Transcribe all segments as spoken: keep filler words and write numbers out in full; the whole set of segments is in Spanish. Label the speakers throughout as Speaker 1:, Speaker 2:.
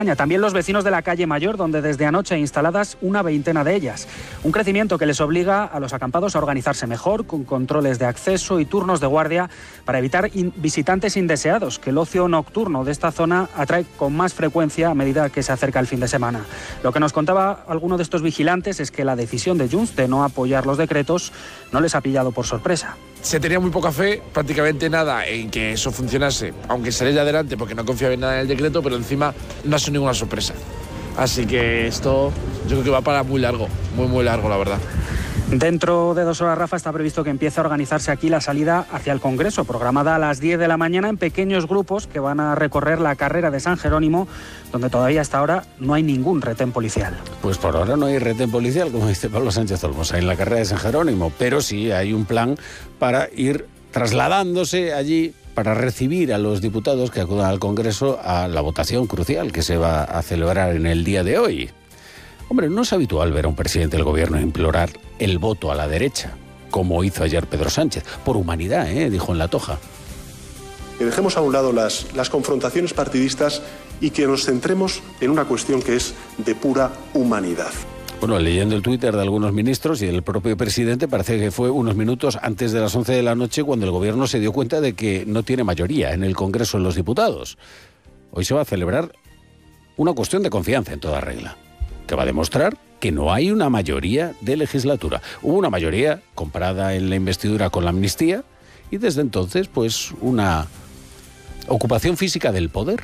Speaker 1: También los vecinos de la calle Mayor, donde desde anoche hay instaladas una veintena de ellas. Un crecimiento que les obliga a los acampados a organizarse mejor, con controles de acceso y turnos de guardia para evitar in- visitantes indeseados, que el ocio nocturno de esta zona atrae con más frecuencia a medida que se acerca el fin de semana. Lo que nos contaba alguno de estos vigilantes es que la decisión de Junts de no apoyar los decretos no les ha pillado por sorpresa.
Speaker 2: Se tenía muy poca fe, prácticamente nada, en que eso funcionase, aunque saliera adelante porque no confiaba en nada en el decreto, pero encima no ha sido ninguna sorpresa. Así que esto yo creo que va para muy largo, muy muy largo la verdad.
Speaker 1: Dentro de dos horas, Rafa, está previsto que empiece a organizarse aquí la salida hacia el Congreso, programada a las diez de la mañana en pequeños grupos que van a recorrer la carrera de San Jerónimo, donde todavía hasta ahora no hay ningún retén policial.
Speaker 3: Pues por ahora no hay retén policial, como dice Pablo Sánchez Olmos, en la carrera de San Jerónimo, pero sí hay un plan para ir trasladándose allí para recibir a los diputados que acudan al Congreso a la votación crucial que se va a celebrar en el día de hoy. Hombre, no es habitual ver a un presidente del gobierno implorar el voto a la derecha, como hizo ayer Pedro Sánchez. Por humanidad, ¿eh?, dijo en La Toja.
Speaker 4: Que dejemos a un lado las, las confrontaciones partidistas y que nos centremos en una cuestión que es de pura humanidad.
Speaker 3: Bueno, leyendo el Twitter de algunos ministros y del propio presidente, parece que fue unos minutos antes de las once de la noche cuando el gobierno se dio cuenta de que no tiene mayoría en el Congreso de los Diputados. Hoy se va a celebrar una cuestión de confianza en toda regla, que va a demostrar que no hay una mayoría de legislatura. Hubo una mayoría comparada en la investidura con la amnistía y desde entonces, pues, una ocupación física del poder.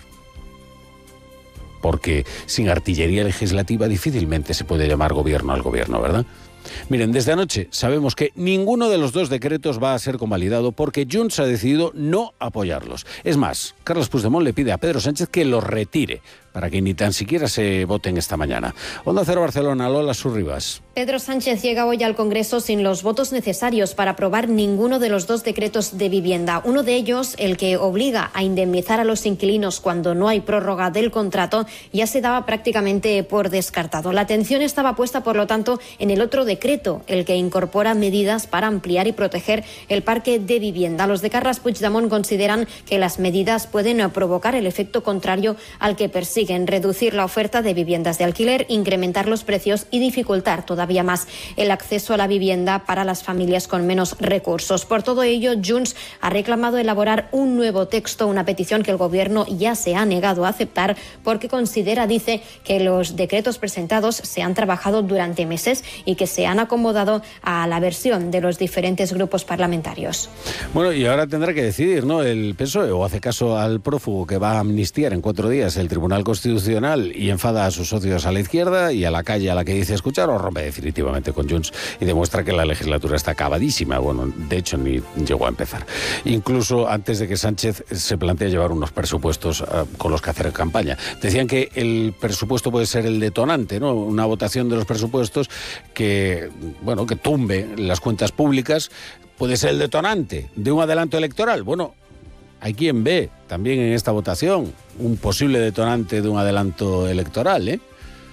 Speaker 3: Porque sin artillería legislativa difícilmente se puede llamar gobierno al gobierno, ¿verdad? Miren, desde anoche sabemos que ninguno de los dos decretos va a ser convalidado porque Junts ha decidido no apoyarlos. Es más, Carles Puigdemont le pide a Pedro Sánchez que los retire para que ni tan siquiera se voten esta mañana. Onda Cero Barcelona, Lola Surribas.
Speaker 5: Pedro Sánchez llega hoy al Congreso sin los votos necesarios para aprobar ninguno de los dos decretos de vivienda. Uno de ellos, el que obliga a indemnizar a los inquilinos cuando no hay prórroga del contrato, ya se daba prácticamente por descartado. La atención estaba puesta, por lo tanto, en el otro decreto, el que incorpora medidas para ampliar y proteger el parque de vivienda. Los de Carles Puigdemont consideran que las medidas pueden provocar el efecto contrario al que persiguen: reducir la oferta de viviendas de alquiler, incrementar los precios y dificultar todavía más el acceso a la vivienda para las familias con menos recursos. Por todo ello, Junts ha reclamado elaborar un nuevo texto, una petición que el Gobierno ya se ha negado a aceptar porque considera, dice, que los decretos presentados se han trabajado durante meses y que se han acomodado a la versión de los diferentes grupos parlamentarios.
Speaker 3: Bueno, y ahora tendrá que decidir, ¿no?, el P S O E, o hace caso al prófugo que va a amnistiar en cuatro días el Tribunal Constitucional y enfada a sus socios a la izquierda y a la calle a la que dice escuchar, o rompe definitivamente con Junts y demuestra que la legislatura está acabadísima. Bueno, de hecho ni llegó a empezar. Incluso antes de que Sánchez se plantee llevar unos presupuestos uh, con los que hacer campaña. Decían que el presupuesto puede ser el detonante, ¿no?, una votación de los presupuestos que, bueno, que tumbe las cuentas públicas, puede ser el detonante de un adelanto electoral. Bueno, hay quien ve también en esta votación un posible detonante de un adelanto electoral, ¿eh?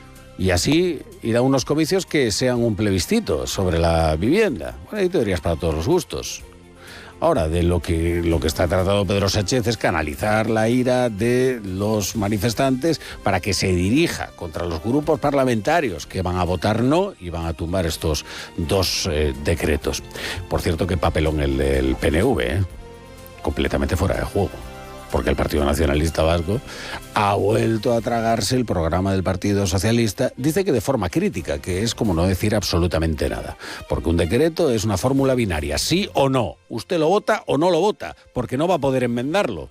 Speaker 3: Y así ir a unos comicios que sean un plebiscito sobre la vivienda. Bueno, hay teorías para todos los gustos. Ahora, de lo que, lo que está tratando Pedro Sánchez es canalizar la ira de los manifestantes para que se dirija contra los grupos parlamentarios que van a votar no y van a tumbar estos dos eh, decretos. Por cierto, qué papelón el del P N V, ¿eh? Completamente fuera de juego, porque el Partido Nacionalista Vasco ha vuelto a tragarse el programa del Partido Socialista. Dice que de forma crítica, que es como no decir absolutamente nada, porque un decreto es una fórmula binaria, sí o no. Usted lo vota o no lo vota, porque no va a poder enmendarlo.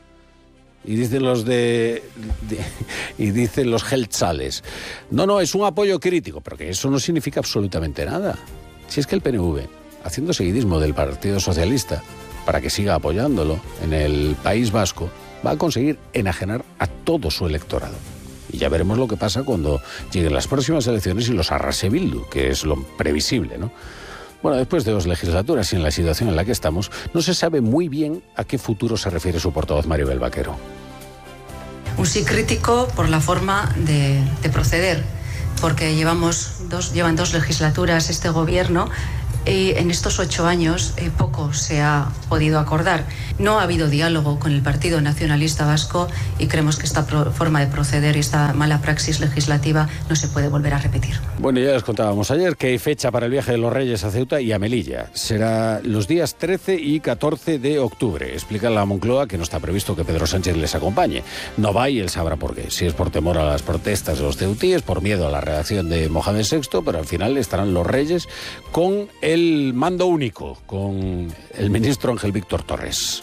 Speaker 3: Y dicen los de, de y dicen los geltzales, no, no, es un apoyo crítico, pero que eso no significa absolutamente nada. Si es que el P N V, haciendo seguidismo del Partido Socialista, para que siga apoyándolo en el País Vasco, va a conseguir enajenar a todo su electorado. Y ya veremos lo que pasa cuando lleguen las próximas elecciones y los arrase Bildu, que es lo previsible, ¿no? Bueno, después de dos legislaturas y en la situación en la que estamos, no se sabe muy bien a qué futuro se refiere su portavoz Maribel Vaquero.
Speaker 6: Un sí crítico por la forma de, de proceder, porque llevamos dos, llevan dos legislaturas este gobierno Eh, en estos ocho años eh, poco se ha podido acordar. No ha habido diálogo con el Partido Nacionalista Vasco y creemos que esta pro- forma de proceder y esta mala praxis legislativa no se puede volver a repetir.
Speaker 3: Bueno, ya les contábamos ayer que hay fecha para el viaje de los Reyes a Ceuta y a Melilla. Será los días trece y catorce de octubre. Explica la Moncloa que no está previsto que Pedro Sánchez les acompañe. No va y él sabrá por qué. Si es por temor a las protestas de los ceutíes, por miedo a la reacción de Mohamed sexto, pero al final estarán los Reyes con el mando único, con el ministro Ángel Víctor Torres.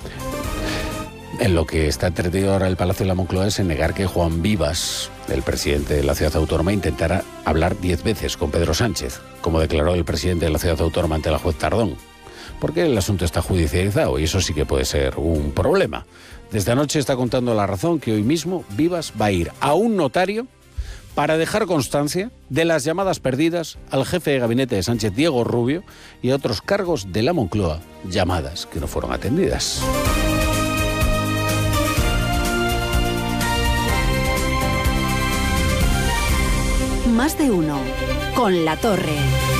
Speaker 3: En lo que está entretenido ahora el Palacio de la Moncloa es en negar que Juan Vivas, el presidente de la ciudad autónoma, intentara hablar diez veces con Pedro Sánchez, como declaró el presidente de la ciudad autónoma ante la juez Tardón, porque el asunto está judicializado y eso sí que puede ser un problema. Desde anoche está contando La Razón que hoy mismo Vivas va a ir a un notario para dejar constancia de las llamadas perdidas al jefe de gabinete de Sánchez, Diego Rubio, y a otros cargos de la Moncloa, llamadas que no fueron atendidas.
Speaker 7: Más de uno, con La Torre.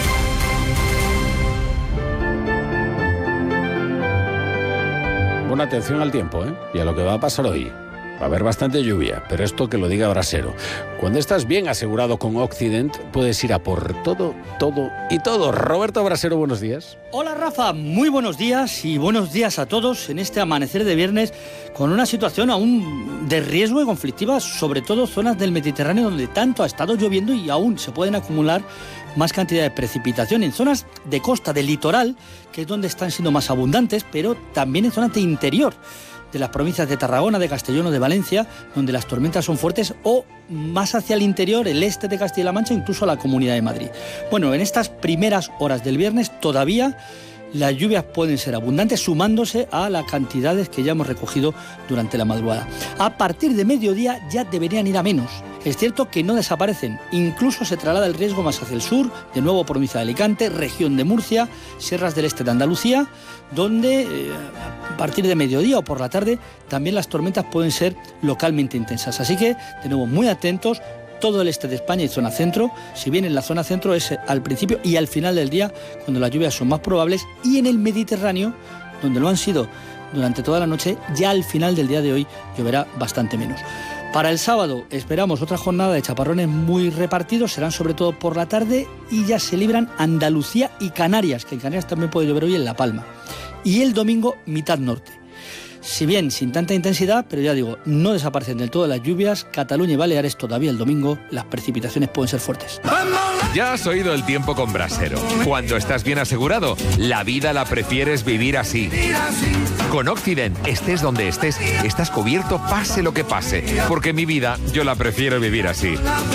Speaker 3: Buena atención al tiempo, ¿eh? Y a lo que va a pasar hoy. Va a haber bastante lluvia, pero esto que lo diga Brasero. Cuando estás bien asegurado con Occident, puedes ir a por todo, todo y todo. Roberto Brasero, buenos días.
Speaker 8: Hola Rafa, muy buenos días y buenos días a todos en este amanecer de viernes con una situación aún de riesgo y conflictiva, sobre todo zonas del Mediterráneo donde tanto ha estado lloviendo y aún se pueden acumular más cantidad de precipitación en zonas de costa, del litoral, que es donde están siendo más abundantes, pero también en zonas de interior de las provincias de Tarragona, de Castellón o de Valencia, donde las tormentas son fuertes, o más hacia el interior, el este de Castilla-La Mancha, incluso la Comunidad de Madrid. Bueno, en estas primeras horas del viernes todavía las lluvias pueden ser abundantes, sumándose a las cantidades que ya hemos recogido durante la madrugada. A partir de mediodía ya deberían ir a menos. Es cierto que no desaparecen, incluso se traslada el riesgo más hacia el sur, de nuevo provincia de Alicante, región de Murcia, sierras del este de Andalucía, donde eh, a partir de mediodía o por la tarde también las tormentas pueden ser localmente intensas. Así que, de nuevo, muy atentos. Todo el este de España y zona centro, si bien en la zona centro es al principio y al final del día, cuando las lluvias son más probables, y en el Mediterráneo, donde lo han sido durante toda la noche, ya al final del día de hoy lloverá bastante menos. Para el sábado esperamos otra jornada de chaparrones muy repartidos, serán sobre todo por la tarde y ya se libran Andalucía y Canarias, que en Canarias también puede llover hoy en La Palma. Y el domingo mitad norte. Si bien sin tanta intensidad, pero ya digo, no desaparecen del todo las lluvias. Cataluña y Baleares todavía el domingo, las precipitaciones pueden ser fuertes.
Speaker 9: Ya has oído el tiempo con Brasero. Cuando estás bien asegurado, la vida la prefieres vivir así. Con Occident, estés donde estés, estás cubierto pase lo que pase. Porque mi vida, yo la prefiero vivir así.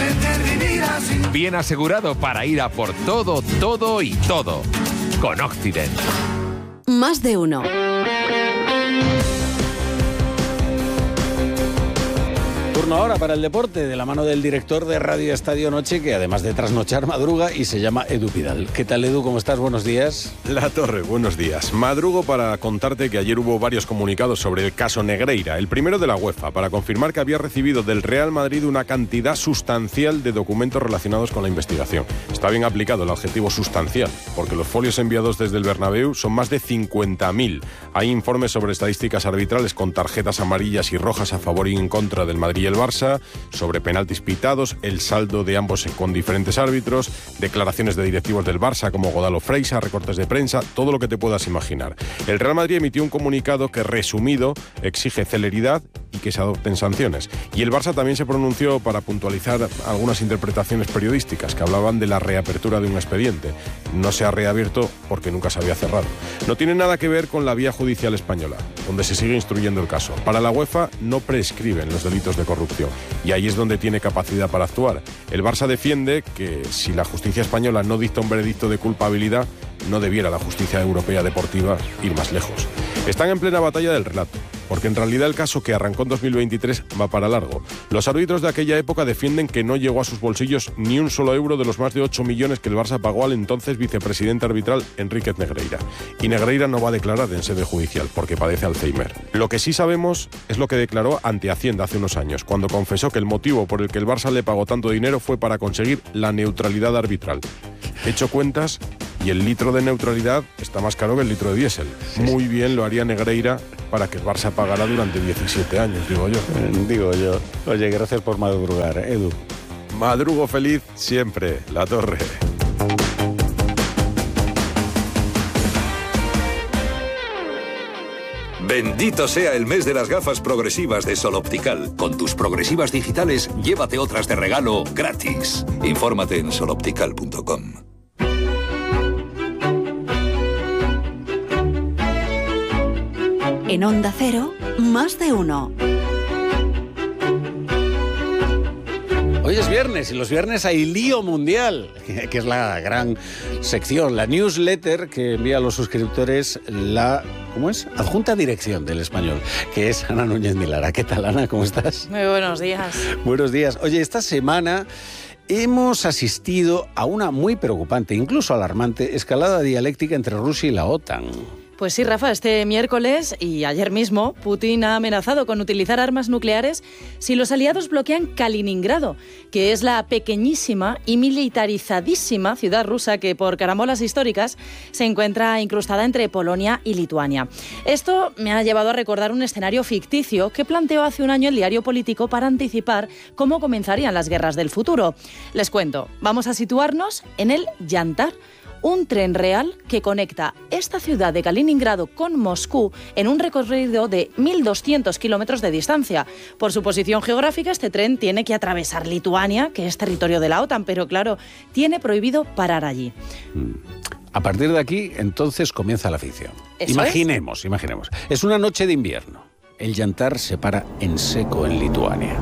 Speaker 9: Bien asegurado para ir a por todo, todo y todo. Con Occident.
Speaker 7: Más de uno.
Speaker 3: Turno ahora para el deporte, de la mano del director de Radio Estadio Noche, que además de trasnochar madruga y se llama Edu Pidal. ¿Qué tal, Edu? ¿Cómo estás? Buenos días.
Speaker 10: La Torre, buenos días. Madrugo para contarte que ayer hubo varios comunicados sobre el caso Negreira. El primero de la UEFA, para confirmar que había recibido del Real Madrid una cantidad sustancial de documentos relacionados con la investigación. Está bien aplicado el adjetivo sustancial, porque los folios enviados desde el Bernabéu son más de cincuenta mil. Hay informes sobre estadísticas arbitrales con tarjetas amarillas y rojas a favor y en contra del Madrid y el Barça, sobre penaltis pitados, el saldo de ambos con diferentes árbitros, declaraciones de directivos del Barça como Godalo Freisa, recortes de prensa, todo lo que te puedas imaginar. El Real Madrid emitió un comunicado que, resumido, exige celeridad y que se adopten sanciones. Y el Barça también se pronunció para puntualizar algunas interpretaciones periodísticas que hablaban de la reapertura de un expediente. No se ha reabierto porque nunca se había cerrado. No tiene nada que ver con la vía judicial española, donde se sigue instruyendo el caso. Para la UEFA no prescriben los delitos de corrupción y ahí es donde tiene capacidad para actuar. El Barça defiende que si la justicia española no dicta un veredicto de culpabilidad, no debiera la justicia europea deportiva ir más lejos. Están en plena batalla del relato, porque en realidad el caso, que arrancó en dos mil veintitrés, va para largo. Los árbitros de aquella época defienden que no llegó a sus bolsillos ni un solo euro de los más de ocho millones que el Barça pagó al entonces vicepresidente arbitral Enríquez Negreira. Y Negreira no va a declarar en sede judicial, porque padece Alzheimer. Lo que sí sabemos es lo que declaró ante Hacienda hace unos años, cuando confesó que el motivo por el que el Barça le pagó tanto dinero fue para conseguir la neutralidad arbitral. Hecho cuentas, y el litro de neutralidad está más caro que el litro de diésel. Sí, Muy sí. bien lo haría Negreira para que el Barça pagara durante diecisiete años, digo yo.
Speaker 3: Eh, digo yo. Oye, gracias por madrugar, Edu.
Speaker 10: Madrugo feliz siempre, La Torre.
Speaker 11: Bendito sea el mes de las gafas progresivas de Sol Optical. Con tus progresivas digitales, llévate otras de regalo gratis. Infórmate en sol optical punto com.
Speaker 7: En Onda Cero, Más de Uno.
Speaker 3: Hoy es viernes y los viernes hay lío mundial, que es la gran sección, la newsletter que envía a los suscriptores la, ¿cómo es? Adjunta dirección del Español, que es Ana Núñez Milara. ¿Qué tal, Ana? ¿Cómo estás?
Speaker 12: Muy buenos días.
Speaker 3: Buenos días. Oye, esta semana hemos asistido a una muy preocupante, incluso alarmante, escalada dialéctica entre Rusia y la OTAN.
Speaker 12: Pues sí, Rafa, este miércoles y ayer mismo, Putin ha amenazado con utilizar armas nucleares si los aliados bloquean Kaliningrado, que es la pequeñísima y militarizadísima ciudad rusa que, por carambolas históricas, se encuentra incrustada entre Polonia y Lituania. Esto me ha llevado a recordar un escenario ficticio que planteó hace un año el diario Político para anticipar cómo comenzarían las guerras del futuro. Les cuento, vamos a situarnos en el Yantar, un tren real que conecta esta ciudad de Kaliningrado con Moscú en un recorrido de mil doscientos kilómetros de distancia. Por su posición geográfica, este tren tiene que atravesar Lituania, que es territorio de la OTAN, pero claro, tiene prohibido parar allí.
Speaker 3: A partir de aquí, entonces, comienza la ficción. Imaginemos, es? imaginemos. Es una noche de invierno. El Yantar se para en seco en Lituania.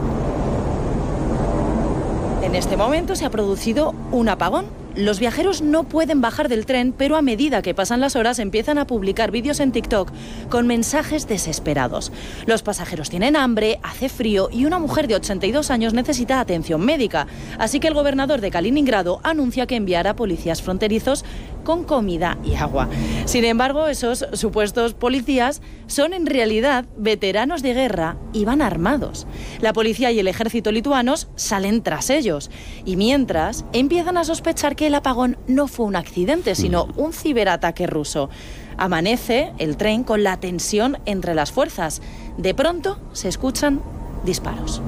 Speaker 12: En este momento se ha producido un apagón. Los viajeros no pueden bajar del tren, pero a medida que pasan las horas empiezan a publicar vídeos en TikTok con mensajes desesperados. Los pasajeros tienen hambre, hace frío y una mujer de ochenta y dos años necesita atención médica. Así que el gobernador de Kaliningrado anuncia que enviará policías fronterizos con comida y agua. Sin embargo, esos supuestos policías son en realidad veteranos de guerra y van armados. La policía y el ejército lituanos salen tras ellos y mientras empiezan a sospechar que el apagón no fue un accidente, sino un ciberataque ruso. Amanece el tren con la tensión entre las fuerzas. De pronto se escuchan disparos.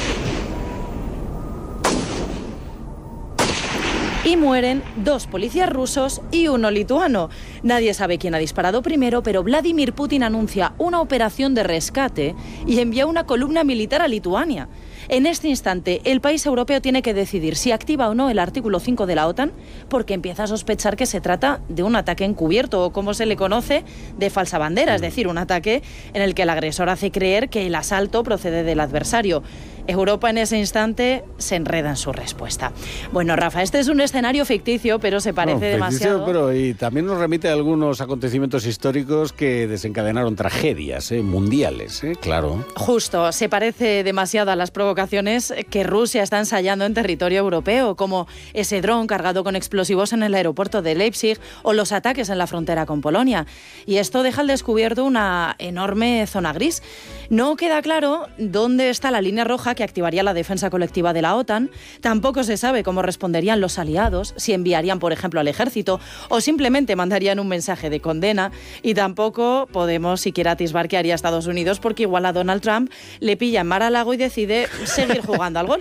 Speaker 12: Y mueren dos policías rusos y uno lituano. Nadie sabe quién ha disparado primero, pero Vladimir Putin anuncia una operación de rescate y envía una columna militar a Lituania. En este instante, el país europeo tiene que decidir si activa o no el artículo cinco de la OTAN, porque empieza a sospechar que se trata de un ataque encubierto, o como se le conoce, de falsa bandera, es decir, un ataque en el que el agresor hace creer que el asalto procede del adversario. Europa en ese instante se enreda en su respuesta. Bueno, Rafa, este es un escenario ficticio, pero se parece no, ficticio, demasiado...
Speaker 3: Pero y también nos remite a algunos acontecimientos históricos que desencadenaron tragedias ¿eh? mundiales, ¿eh? Claro.
Speaker 12: Justo, se parece demasiado a las provocaciones que Rusia está ensayando en territorio europeo, como ese dron cargado con explosivos en el aeropuerto de Leipzig o los ataques en la frontera con Polonia. Y esto deja al descubierto una enorme zona gris. No queda claro dónde está la línea roja que activaría la defensa colectiva de la OTAN. Tampoco se sabe cómo responderían los aliados, si enviarían, por ejemplo, al ejército o simplemente mandarían un mensaje de condena. Y tampoco podemos siquiera atisbar qué haría Estados Unidos, porque igual a Donald Trump le pilla en Mar-a-Lago y decide seguir jugando al golf.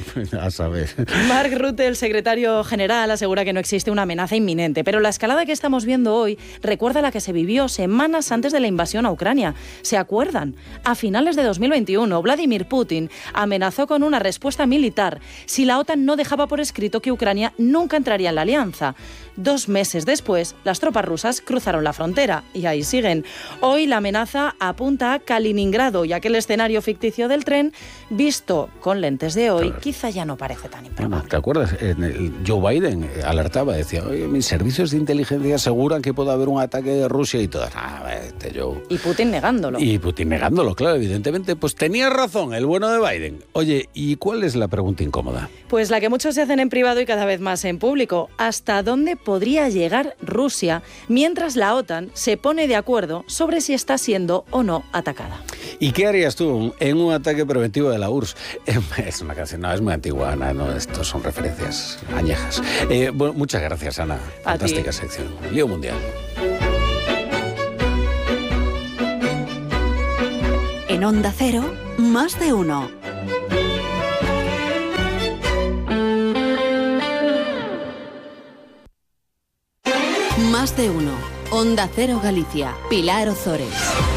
Speaker 3: A saber.
Speaker 12: Mark Rutte, el secretario general, asegura que no existe una amenaza inminente, pero la escalada que estamos viendo hoy recuerda la que se vivió semanas antes de la invasión a Ucrania. ¿Se acuerdan? A finales de dos mil veintiuno, Vladimir Putin amenazó con una respuesta militar si la OTAN no dejaba por escrito que Ucrania nunca entraría en la alianza. Dos meses después, las tropas rusas cruzaron la frontera y ahí siguen. Hoy la amenaza apunta a Kaliningrado y aquel escenario ficticio del tren, visto con lentes de hoy, claro, quizá ya no parece tan improbable.
Speaker 3: Bueno, ¿te acuerdas? Joe Biden alertaba, decía, oye, mis servicios de inteligencia aseguran que puede haber un ataque de Rusia y todo. Ah, este Joe.
Speaker 12: Y Putin negándolo.
Speaker 3: Y Putin negándolo, claro, evidentemente. Pues tenía razón el bueno de Biden. Oye, ¿y cuál es la pregunta incómoda?
Speaker 12: Pues la que muchos se hacen en privado y cada vez más en público. ¿Hasta dónde podría llegar Rusia, mientras la OTAN se pone de acuerdo sobre si está siendo o no atacada.
Speaker 3: ¿Y qué harías tú en un ataque preventivo de la U R S S? Es una canción, no, es muy antigua, Ana, no, estos son referencias añejas. Eh, bueno, muchas gracias, Ana.
Speaker 12: A
Speaker 3: Fantástica
Speaker 12: ti.
Speaker 3: sección. Lío mundial.
Speaker 7: En Onda Cero, más de uno. Más de uno. Onda Cero Galicia. Pilar Ozores.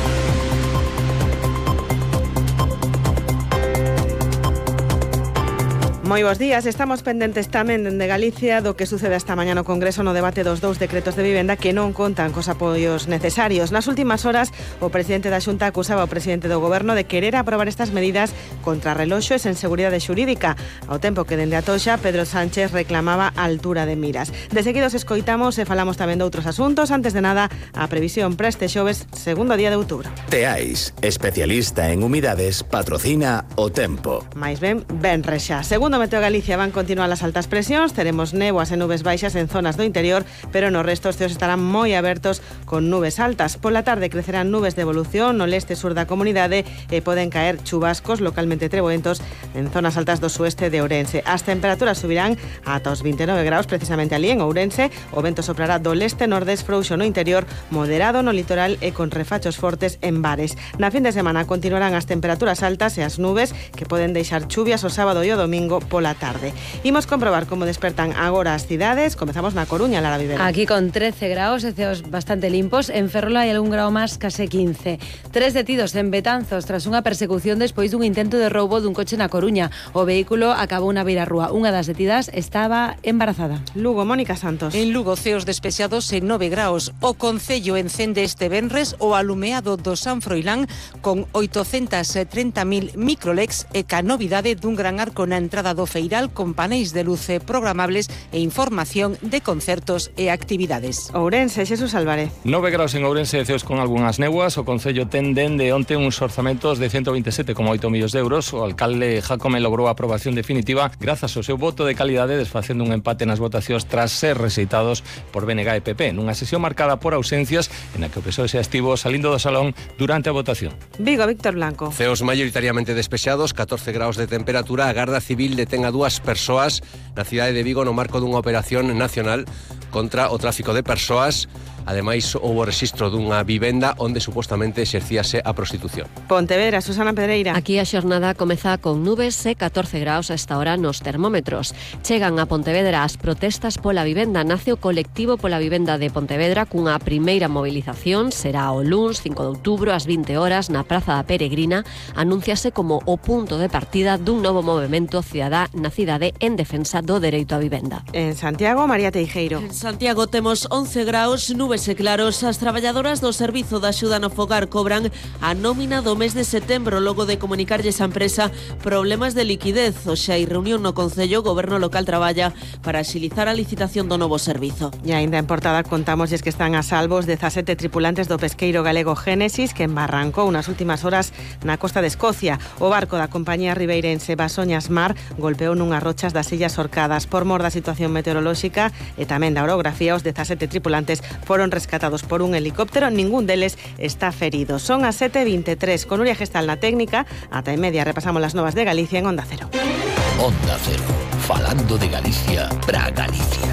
Speaker 13: Moi bons días, estamos pendentes tamén dende Galicia do que sucede esta mañá no Congreso no debate dos dous decretos de vivenda que non contan cos apoios necesarios. Nas últimas horas, o presidente da Xunta acusaba ao presidente do Goberno de querer aprobar estas medidas contra reloxo e sen seguridade xurídica, ao tempo que dende a Toxa, Pedro Sánchez reclamaba altura de miras. De seguidos escoitamos e falamos tamén de outros asuntos. Antes de nada, a previsión para este xoves, segundo día de outubro.
Speaker 14: Teais, especialista en humidades, patrocina o tempo.
Speaker 13: Mais ben, ben rexa. Segundo Meteo Galicia van continuar as altas presións, teremos néboas e nubes baixas en zonas do interior, pero no resto os ceos estarán moi abertos con nubes altas. Pola tarde crecerán nubes de evolución no leste sur da comunidade e poden caer chubascos localmente treboentos en zonas altas do sueste de Ourense. As temperaturas subirán ata os vinte e nove graus precisamente ali en Ourense. O vento soprará do leste nordés frouxo no interior, moderado no litoral e con refachos fortes en bares. Na fin de semana continuarán as temperaturas altas e as nubes que poden deixar chuvias o sábado e o domingo pola tarde. Imos comprobar como despertan agora as cidades. Comezamos na Coruña, Lara Vivera.
Speaker 15: Aquí con trece graus e ceos bastante limpos. En Ferrol hai algún grao máis, case quince. Tres detidos en Betanzos tras unha persecución despois dun intento de roubo dun coche na Coruña. O vehículo acabou na beira rúa. Unha das detidas estaba embarazada.
Speaker 13: Lugo, Mónica Santos.
Speaker 16: En Lugo, ceos despexados en nove graus. O Concello encende este venres o alumeado do San Froilán con oitocentos e trinta mil microlex e ca novidade dun gran arco na entrada do Feiral con paneis de luce programables e información de concertos e actividades.
Speaker 13: Ourense, Xesús Álvarez.
Speaker 17: nove graus en Ourense, ceos con algunhas néboas. O Concello ten dende onte uns orzamentos de ciento veintisiete coma oito millóns de euros. O alcalde Jácome logrou a aprobación definitiva grazas ao seu voto de calidade, desfacendo un empate nas votacións tras ser rexeitados por B N G e P P, nunha sesión marcada por ausencias en a que o P S O E xa estivo salindo do salón durante a votación.
Speaker 13: Vigo, Víctor Blanco.
Speaker 18: Ceos maioritariamente despexados, catorce graus de temperatura. A Garda Civil detén a dúas persoas na cidade de Vigo no marco dunha operación nacional contra o tráfico de persoas. Ademais, houve rexistro dunha vivenda onde supostamente exercíase a prostitución.
Speaker 13: Pontevedra, Susana Pedreira.
Speaker 19: Aquí a xornada comeza con nubes e catorce graus a esta hora nos termómetros. Chegan a Pontevedra as protestas pola vivenda. Nace o colectivo pola vivenda de Pontevedra cunha primeira movilización. Será o luns cinco de outubro ás vinte horas na Praza da Peregrina. Anúnciase como o punto de partida dun novo movemento cidadá na cidade en defensa do dereito á vivenda.
Speaker 13: En Santiago, María Teijeiro.
Speaker 20: En Santiago temos once graus, nubes e claros. As traballadoras do Servizo de Axuda no Fogar cobran a nómina do mes de setembro logo de comunicarlles a empresa problemas de liquidez. Hoxe hai reunión no Concello, o Goberno local traballa para axilizar a licitación do novo servizo.
Speaker 13: E aínda en portada contamosles que están a salvo os dezasete tripulantes do pesqueiro galego Génesis que embarrancou nas últimas horas na costa de Escocia. O barco da compañía ribeirense Basoñas Mar golpeou nunhas rochas das Illas Orcadas. Por mor da situación meteorolóxica e tamén da orografía, os dezasete tripulantes foron rescatados por un helicóptero, ningún deles está ferido. Son as sete e veintitrés, con Nuria Gestal na técnica. Ata e media repasamos las novas de Galicia en Onda Cero.
Speaker 14: Onda Cero, falando de Galicia para Galicia.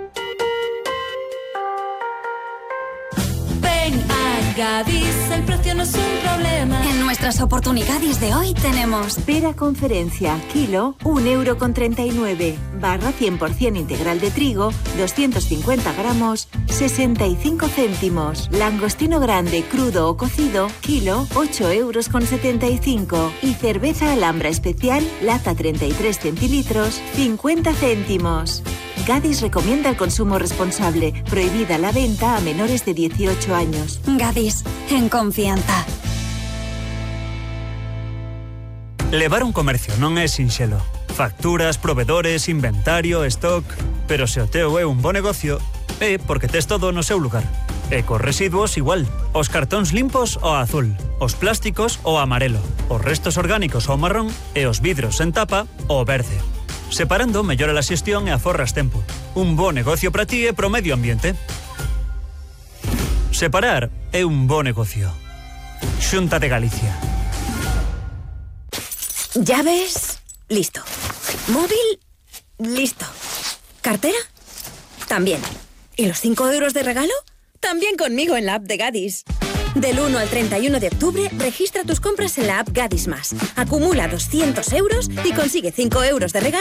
Speaker 21: Ven a Gadis, el precio no es un problema.
Speaker 22: En nuestras oportunidades de hoy tenemos
Speaker 23: pera conferencia, kilo, un euro con treinta y nueve. Barra cien por ciento integral de trigo, doscientos cincuenta gramos, sesenta y cinco céntimos. Langostino grande, crudo o cocido, kilo, ocho euros con setenta y cinco. Y cerveza Alhambra especial, lata treinta y tres centilitros, cincuenta céntimos. Gadis recomienda el consumo responsable. Prohibida la venta a menores de dieciocho años.
Speaker 22: Gadis, en confianza.
Speaker 24: Levar un comercio non é sinxelo. Facturas, proveedores, inventario, stock... Pero se o teu é un bo negocio, é porque tes todo no seu lugar. E cos residuos igual. Os cartóns limpos ao azul, os plásticos ao amarelo, os restos orgánicos ao marrón e os vidros en tapa ao verde. Separando mellora a xestión e aforras tempo. Un bo negocio para ti e pro medio ambiente. Separar é un bo negocio. Xunta de Galicia.
Speaker 1: Llaves, listo. Móvil, listo. ¿Cartera? También. ¿Y los cinco euros de regalo? También conmigo en la app de Gadis. Del uno al treinta y uno de octubre, registra tus compras en la app Gadis Más. Acumula doscientos euros y consigue cinco euros de regalo